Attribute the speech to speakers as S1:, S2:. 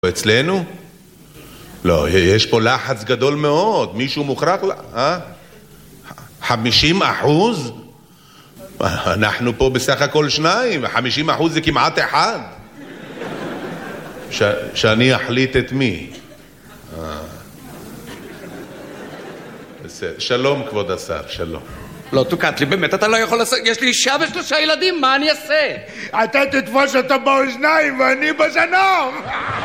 S1: אצלנו? לא, יש פה לחץ גדול מאוד, מישהו מוכרח 50%? אנחנו פה בסך הכל 2, 50% זה כמעט 1. שאני אחליט את מי. שלום כבוד השר, שלום.
S2: לא תוקעת לי, באמת אתה לא יכול לעשות, יש לי אישה ו3 ילדים, מה אני אעשה?
S3: אתה תתפוס אותו באוזניים ואני בזנב.